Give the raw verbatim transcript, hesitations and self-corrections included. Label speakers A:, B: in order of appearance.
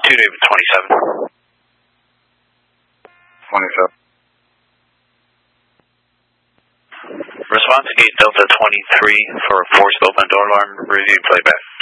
A: two David twenty-seven.
B: twenty-seven.
A: Response to gate Delta twenty-three for a forced open door alarm. Review playback.